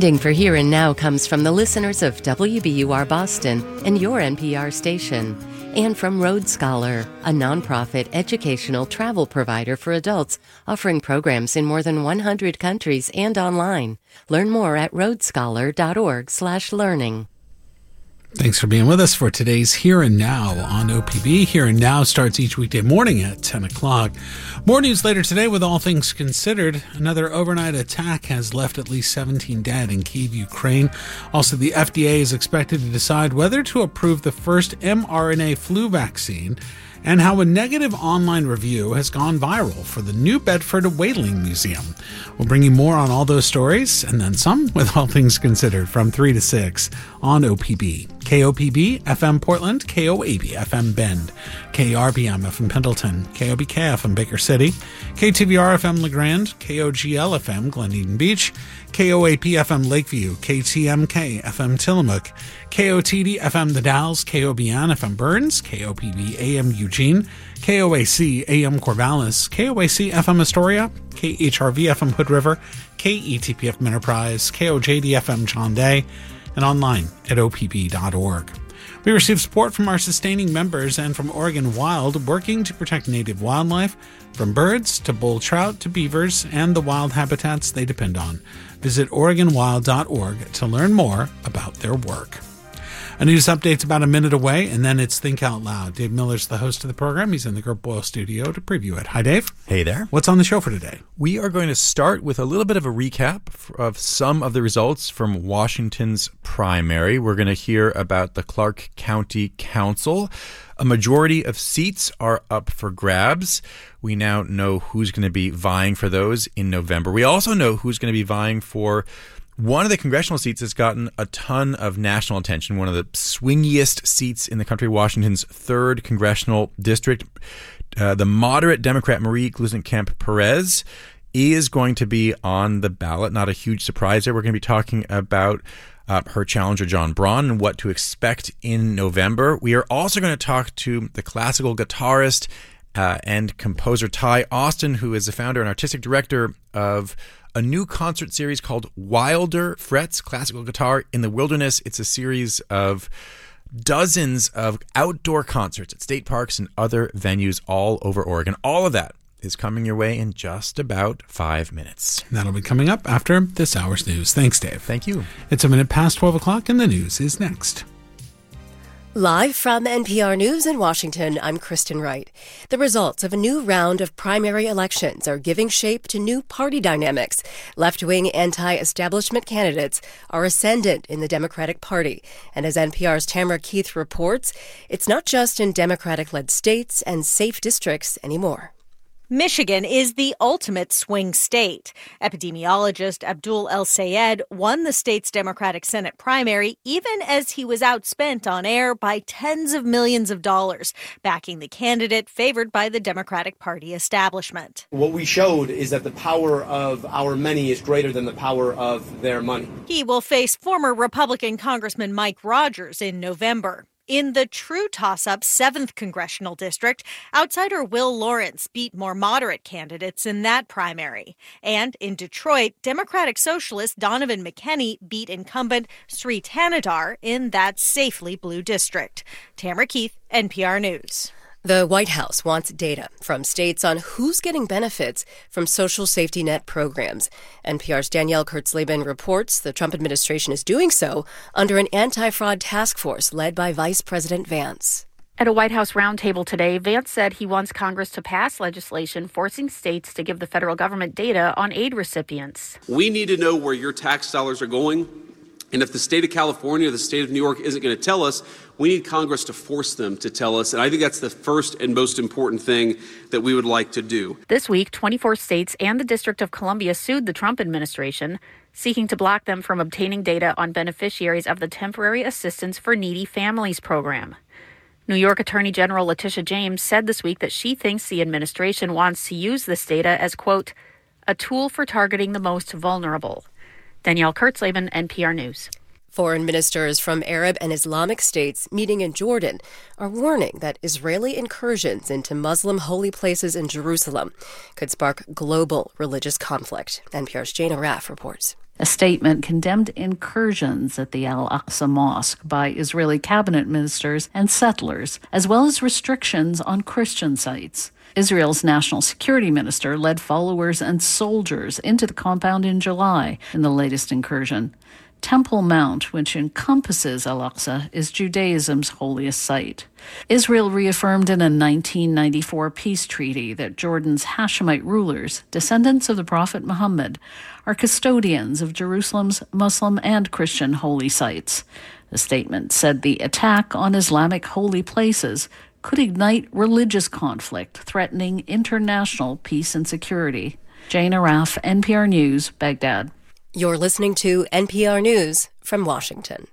Funding for Here and Now comes from the listeners of WBUR Boston and your NPR station, and from Road Scholar, a nonprofit educational travel provider for adults offering programs in more than 100 countries and online. Learn more at roadscholar.org/learning. Thanks for being with us for today's Here and Now on OPB. Here and Now starts each weekday morning at 10 o'clock. More news later today with All Things Considered. Another overnight attack has left at least 17 dead in Kyiv, Ukraine. Also, the FDA is expected to decide whether to approve the first mRNA flu vaccine, and how a negative online review has gone viral for the New Bedford Whaling Museum. We'll bring you more on all those stories and then some with All Things Considered from 3 to 6 on OPB. KOPB FM Portland, KOAB FM Bend, KRBM FM Pendleton, KOBK FM Baker City, KTVR FM LeGrand, KOGL FM Glen Eden Beach, KOAP FM Lakeview, KTMK FM Tillamook, KOTD FM The Dalles, KOBN FM Burns, KOPB AM Eugene, KOAC AM Corvallis, KOAC FM Astoria, KHRV FM Hood River, KETP FM Enterprise, KOJD FM John Day, and online at opb.org. We receive support from our sustaining members and from Oregon Wild, working to protect native wildlife, from birds to bull trout to beavers and the wild habitats they depend on. Visit OregonWild.org to learn more about their work. A news update's about a minute away, and then it's Think Out Loud. Dave Miller's the host of the program. He's in the Gert Boyle studio to preview it. Hi, Dave. Hey there. What's on the show for today? We are going to start with a little bit of a recap of some of the results from Washington's primary. We're going to hear about the Clark County Council. A majority of seats are up for grabs. We now know who's going to be vying for those in November. We also know who's going to be vying for one of the congressional seats that's gotten a ton of national attention, one of the swingiest seats in the country, Washington's 3rd congressional district. The moderate Democrat Marie Gluesenkamp Perez is going to be on the ballot. Not a huge surprise there. We're going to be talking about her challenger, John Braun, and what to expect in November. We are also going to talk to the classical guitarist and composer Ty Austin, who is the founder and artistic director of a new concert series called Wilder Frets Classical Guitar in the Wilderness. It's a series of dozens of outdoor concerts at state parks and other venues all over Oregon. All of that is coming your way in just about 5 minutes. That'll be coming up after this hour's news. Thanks, Dave. Thank you. It's a minute past 12 o'clock, and the news is next. Live from NPR News in Washington, I'm Kristen Wright. The results of a new round of primary elections are giving shape to new party dynamics. Left-wing anti-establishment candidates are ascendant in the Democratic Party. And as NPR's Tamara Keith reports, it's not just in Democratic-led states and safe districts anymore. Michigan is the ultimate swing state. Epidemiologist Abdul El-Sayed won the state's Democratic Senate primary even as he was outspent on air by tens of millions of dollars, backing the candidate favored by the Democratic Party establishment. What we showed is that the power of our many is greater than the power of their money. He will face former Republican Congressman Mike Rogers in November. In the true toss-up 7th congressional district, outsider Will Lawrence beat more moderate candidates in that primary. And in Detroit, Democratic Socialist Donovan McKenney beat incumbent Sri Thanadar in that safely blue district. Tamara Keith, NPR News. The White House wants data from states on who's getting benefits from social safety net programs. NPR's Danielle Kurtzleben reports the Trump administration is doing so under an anti-fraud task force led by Vice President Vance. At a White House roundtable today, Vance said he wants Congress to pass legislation forcing states to give the federal government data on aid recipients. We need to know where your tax dollars are going. And if the state of California or the state of New York isn't going to tell us, we need Congress to force them to tell us. And I think that's the first and most important thing that we would like to do. This week, 24 states and the District of Columbia sued the Trump administration, seeking to block them from obtaining data on beneficiaries of the Temporary Assistance for Needy Families program. New York Attorney General Letitia James said this week that she thinks the administration wants to use this data as, quote, a tool for targeting the most vulnerable. Danielle Kurtzleben, NPR News. Foreign ministers from Arab and Islamic states meeting in Jordan are warning that Israeli incursions into Muslim holy places in Jerusalem could spark global religious conflict. NPR's Jana Raff reports. A statement condemned incursions at the Al-Aqsa Mosque by Israeli cabinet ministers and settlers, as well as restrictions on Christian sites. Israel's national security minister led followers and soldiers into the compound in July in the latest incursion. Temple Mount, which encompasses Al-Aqsa, is Judaism's holiest site. Israel reaffirmed in a 1994 peace treaty that Jordan's Hashemite rulers, descendants of the Prophet Muhammad, are custodians of Jerusalem's Muslim and Christian holy sites. The statement said the attack on Islamic holy places could ignite religious conflict, threatening international peace and security. Jane Araf, NPR News, Baghdad. You're listening to NPR News from Washington.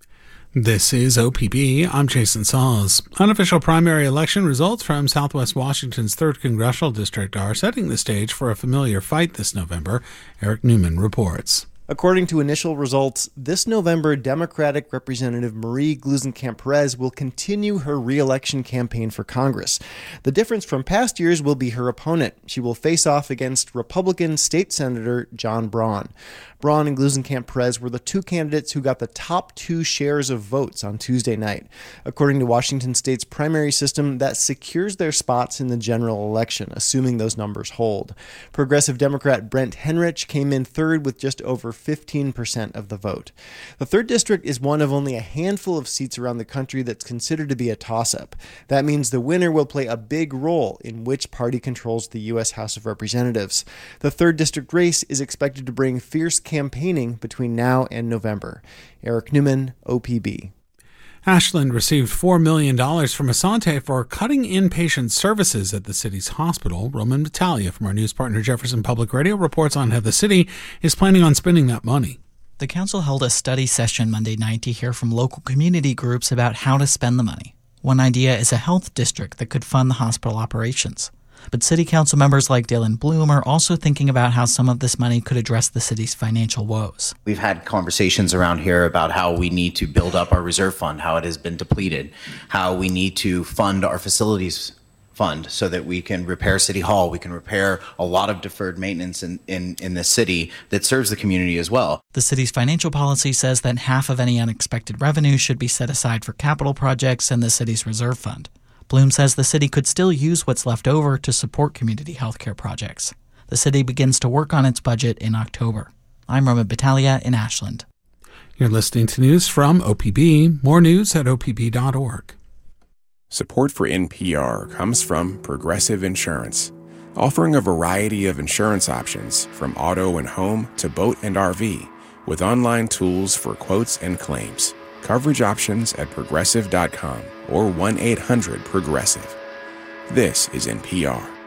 This is OPB. I'm Jason Saws. Unofficial primary election results from Southwest Washington's 3rd Congressional District are setting the stage for a familiar fight this November. Eric Newman reports. According to initial results, this November, Democratic Representative Marie Gluesenkamp-Perez will continue her re-election campaign for Congress. The difference from past years will be her opponent. She will face off against Republican State Senator John Braun. Braun and Gluesenkamp-Perez were the two candidates who got the top 2 shares of votes on Tuesday night. According to Washington State's primary system, that secures their spots in the general election, assuming those numbers hold. Progressive Democrat Brent Henrich came in third with just over 15% of the vote. The 3rd District is one of only a handful of seats around the country that's considered to be a toss-up. That means the winner will play a big role in which party controls the U.S. House of Representatives. The 3rd District race is expected to bring fierce campaigning between now and November. Eric Newman, OPB. Ashland received $4 million from Asante for cutting inpatient services at the city's hospital. Roman Battaglia from our news partner Jefferson Public Radio reports on how the city is planning on spending that money. The council held a study session Monday night to hear from local community groups about how to spend the money. One idea is a health district that could fund the hospital operations. But city council members like Dylan Bloom are also thinking about how some of this money could address the city's financial woes. We've had conversations around here about how we need to build up our reserve fund, how it has been depleted, how we need to fund our facilities fund so that we can repair City Hall, we can repair a lot of deferred maintenance in this city that serves the community as well. The city's financial policy says that half of any unexpected revenue should be set aside for capital projects in the city's reserve fund. Bloom says the city could still use what's left over to support community healthcare projects. The city begins to work on its budget in October. I'm Roman Battaglia in Ashland. You're listening to news from OPB. More news at opb.org. Support for NPR comes from Progressive Insurance, offering a variety of insurance options from auto and home to boat and RV, with online tools for quotes and claims. Coverage options at progressive.com or 1-800-PROGRESSIVE. This is NPR.